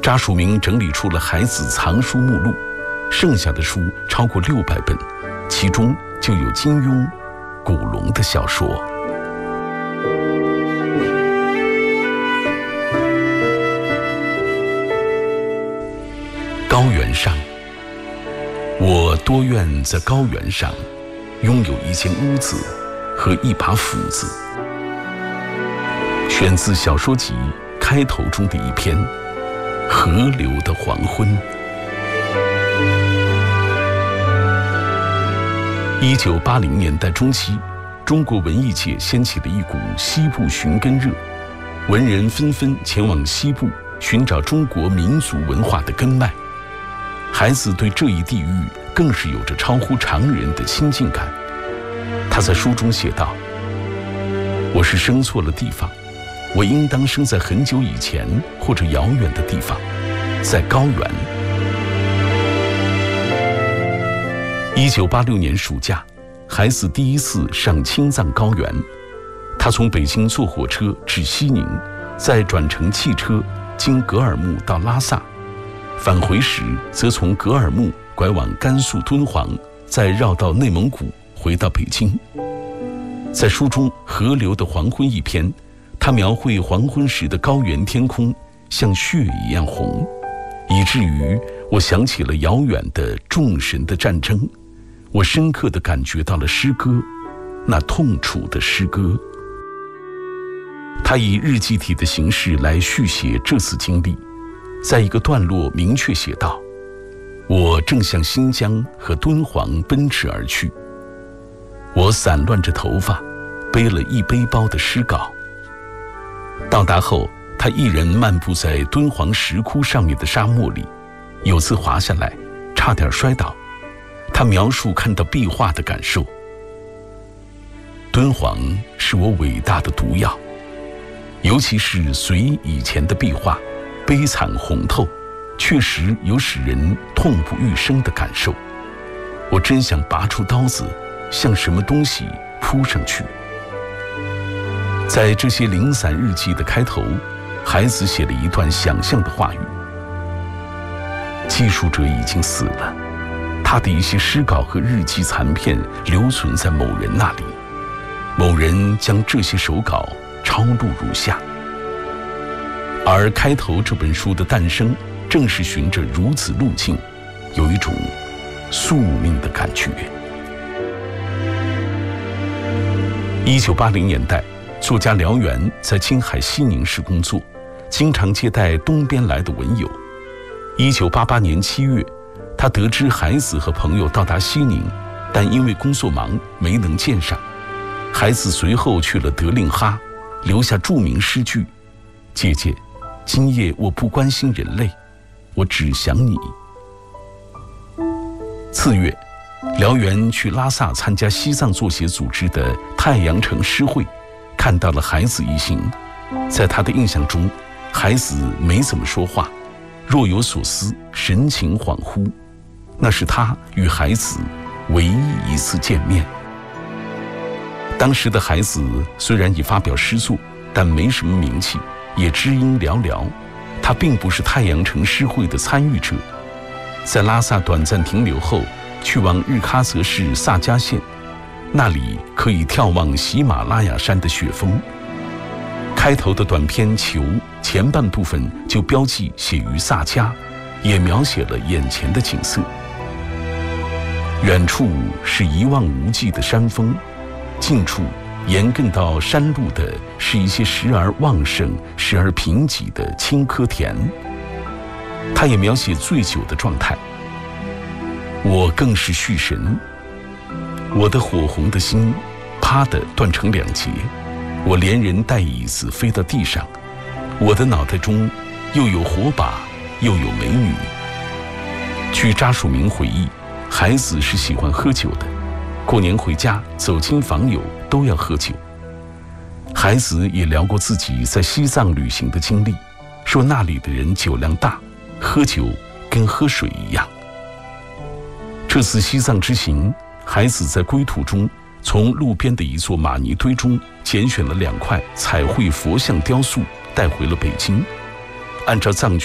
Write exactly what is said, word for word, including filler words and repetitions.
查曙明整理出了孩子藏书目录，剩下的书超过六百本，其中就有金庸、古龙的小说。高原上，我多愿在高原上拥有一间屋子和一把斧子。选自小说集开头中的一篇《河流的黄昏》。一九八零年代中期，中国文艺界掀起了一股西部寻根热，文人纷纷前往西部寻找中国民族文化的根脉。孩子对这一地域更是有着超乎常人的亲近感。他在书中写道：我是生错了地方，我应当生在很久以前或者遥远的地方，在高原。一九八六年暑假，孩子第一次上青藏高原，他从北京坐火车至西宁，再转乘汽车经格尔木到拉萨，返回时则从格尔木拐往甘肃敦煌，再绕到内蒙古回到北京。在书中《河流的黄昏》一篇，他描绘黄昏时的高原天空像血一样红，以至于我想起了遥远的众神的战争。我深刻地感觉到了诗歌，那痛楚的诗歌。他以日记体的形式来续写这次经历，在一个段落明确写道：我正向新疆和敦煌奔驰而去，我散乱着头发，背了一背包的诗稿。到达后，他一人漫步在敦煌石窟上面的沙漠里，有次滑下来，差点摔倒。他描述看到壁画的感受：敦煌是我伟大的毒药，尤其是隋以前的壁画，悲惨红透，确实有使人痛不欲生的感受。我真想拔出刀子，向什么东西扑上去。在这些零散日记的开头，孩子写了一段想象的话语：记述者已经死了，他的一些诗稿和日记残片留存在某人那里，某人将这些手稿抄录如下。而开头这本书的诞生，正是循着如此路径，有一种宿命的感觉。一九八零年代，作家辽源在青海西宁市工作，经常接待东边来的文友。一九八八年七月，他得知孩子和朋友到达西宁，但因为工作忙没能见上。孩子随后去了德令哈，留下著名诗句：姐姐，今夜我不关心人类，我只想你。次月，辽源去拉萨参加西藏作协组织的太阳城诗会，看到了孩子一行。在他的印象中，孩子没怎么说话，若有所思，神情恍惚。那是他与孩子唯一一次见面。当时的孩子虽然已发表诗作，但没什么名气，也知音寥寥。他并不是太阳城诗会的参与者。在拉萨短暂停留后，去往日喀则市萨迦县，那里可以眺望喜马拉雅山的雪峰。开头的短篇《求》前半部分就标记写于萨迦，也描写了眼前的景色。远处是一望无际的山峰，近处沿亘到山路的是一些时而旺盛时而贫瘠的青稞田。他也描写醉酒的状态。我更是蓄神，我的火红的心啪地断成两截，我连人带椅子飞到地上，我的脑袋中又有火把又有美女。据查曙明回忆，孩子是喜欢喝酒的，过年回家走亲访友都要喝酒。孩子也聊过自己在西藏旅行的经历，说那里的人酒量大，喝酒跟喝水一样。这次西藏之行，孩子在归途中从路边的一座玛尼堆中拣选了两块彩绘佛像雕塑，带回了北京。按照藏